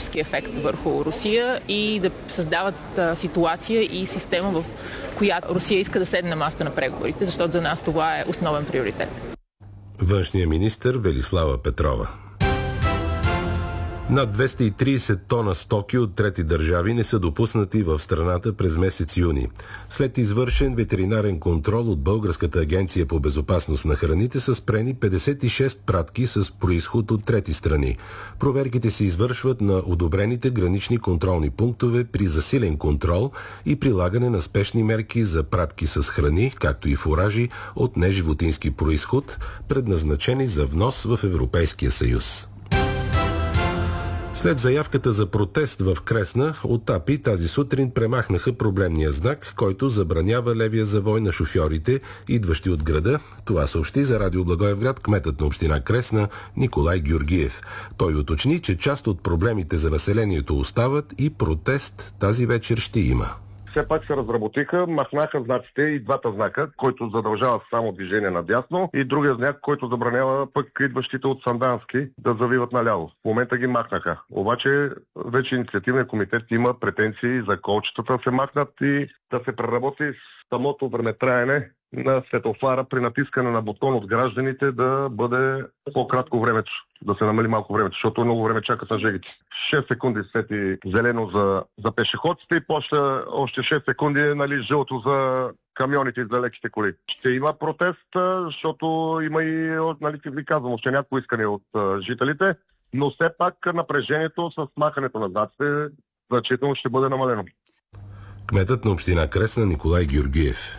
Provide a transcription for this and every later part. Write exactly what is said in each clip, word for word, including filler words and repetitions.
психологически ефект върху Русия и да създават а, ситуация и система, в която Русия иска да седне на масата на преговорите, защото за нас това е основен приоритет. Външният министър Велислава Петрова. Над двеста и трийсет тона стоки от трети държави не са допуснати в страната през месец юни. След извършен ветеринарен контрол от Българската агенция по безопасност на храните са спрени петдесет и шест пратки с произход от трети страни. Проверките се извършват на одобрените гранични контролни пунктове при засилен контрол и прилагане на спешни мерки за пратки с храни, както и фуражи от неживотински произход, предназначени за внос в Европейския съюз. След заявката за протест в Кресна, от АПИ тази сутрин премахнаха проблемния знак, който забранява левия завой на шофьорите, идващи от града. Това съобщи за Радио Благоевград кметът на община Кресна Николай Георгиев. Той уточни, че част от проблемите за населението остават и протест тази вечер ще има. Все пак се разработиха, махнаха знаците и двата знака, който задължава само движение надясно, и другия знак, който забранява пък идващите от Сандански да завиват наляво. В момента ги махнаха. Обаче вече инициативният комитет има претенции за колчетата да се махнат и да се преработи самото времетраене на светофара при натискане на бутон от гражданите да бъде по-кратко времето, да се намали малко времето, защото много време чакат на жегите. шест секунди свети зелено за, за пешеходците и после още шест секунди нали, жълто за камионите и за леките коли. Ще има протест, защото има и, нали, ви казвам, още някакво искане от а, жителите, но все пак напрежението с махането на знаците значително ще бъде намалено. Кметът на община Кресна Николай Георгиев.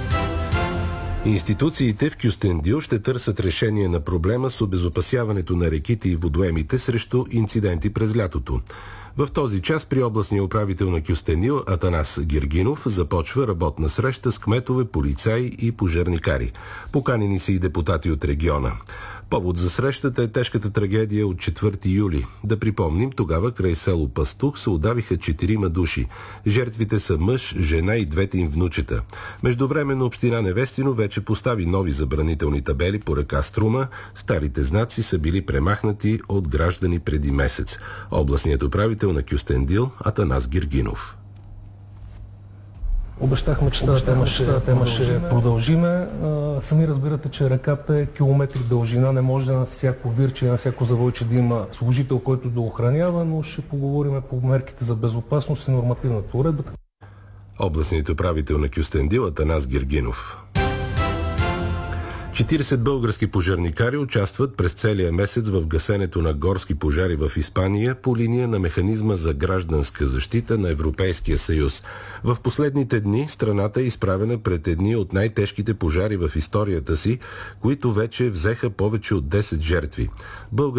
Институциите в Кюстендил ще търсят решение на проблема с обезопасяването на реките и водоемите срещу инциденти през лятото. В този час при областния управител на Кюстендил Атанас Гергинов започва работна среща с кметове, полицаи и пожарникари. Поканени са и депутати от региона. Повод за срещата е тежката трагедия от четвърти юли. Да припомним, тогава край село Пастух се удавиха четирима души. Жертвите са мъж, жена и двете им внучета. Междувременно община Невестино вече постави нови забранителни табели по река Струма. Старите знаци са били премахнати от граждани преди месец. Областният управител на Кюстендил Атанас Гергинов. Обещахме, че тази тема ще, тема ще продължиме. А, сами разбирате, че реката е километри дължина. Не може на всяко вирче, на всяко завойче да има служител, който да охранява, но ще поговорим по мерките за безопасност и нормативната уредба. Областният управител на Кюстендил Атанас Гергинов. четирийсет български пожарникари участват през целия месец в гасенето на горски пожари в Испания по линия на механизма за гражданска защита на Европейския съюз. В последните дни страната е изправена пред едни от най-тежките пожари в историята си, които вече взеха повече от десет жертви.